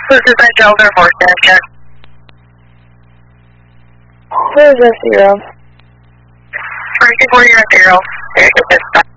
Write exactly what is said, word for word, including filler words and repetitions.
This is a Delta four check. Where's F zero? Frankie four, you're at zero. Very good, this stuff.